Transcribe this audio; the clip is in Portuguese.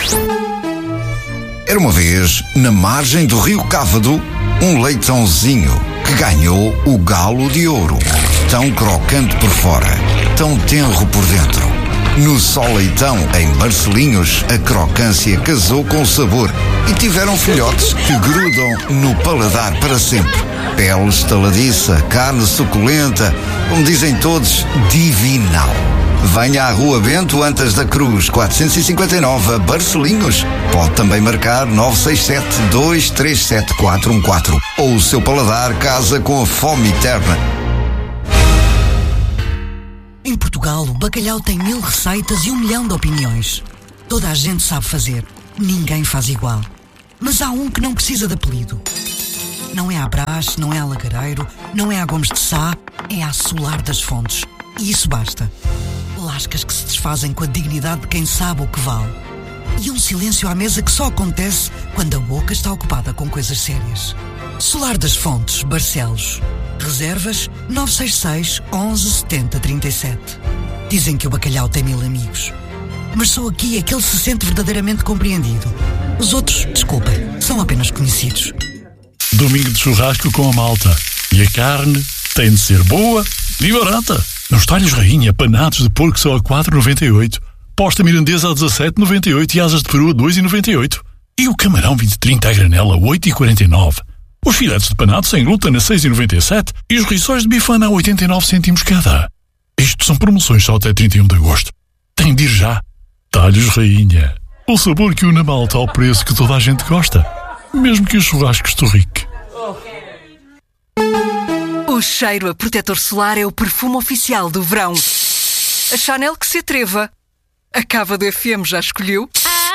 Era uma vez, na margem do rio Cávado, um leitãozinho que ganhou o galo de ouro. Tão crocante por fora, tão tenro por dentro. No Só Leitão, em Barcelinhos, a crocância casou com o sabor e tiveram filhotes que grudam no paladar para sempre. Pele estaladiça, carne suculenta, como dizem todos, divinal. Venha à Rua Bento Antas da Cruz, 459, a Barcelinhos. Pode também marcar 967-237-414. Ou o seu paladar casa com a fome eterna. Em Portugal, o bacalhau tem 1000 receitas e 1 milhão de opiniões. Toda a gente sabe fazer. Ninguém faz igual. Mas há um que não precisa de apelido. Não é à Brás, não é a Lagareiro, não é à Gomes de Sá, é à Solar das Fontes. E isso basta. Lascas que se desfazem com a dignidade de quem sabe o que vale. E um silêncio à mesa que só acontece quando a boca está ocupada com coisas sérias. Solar das Fontes, Barcelos. Reservas 966 11 70 37. Dizem que o bacalhau tem 1000 amigos. Mas só aqui é que ele se sente verdadeiramente compreendido. Os outros, desculpem, são apenas conhecidos. Domingo de churrasco com a malta. E a carne tem de ser boa e barata. Nos talhos rainha, panados de porco só a 4,98. Posta mirandesa a 17,98 e asas de peru a 2,98. E o camarão 20-30 a granela a 8,49. Os filetes de panado sem glúten a 6,97 e os rissóis de bifana a 89 cêntimos cada. Isto são promoções só até 31 de agosto. Tem de ir já. Talhos rainha. O sabor que une a malta ao preço que toda a gente gosta. Mesmo que o churrasco estorrique. O cheiro a protetor solar é o perfume oficial do verão. A Chanel que se atreva. A Cava do FM já escolheu?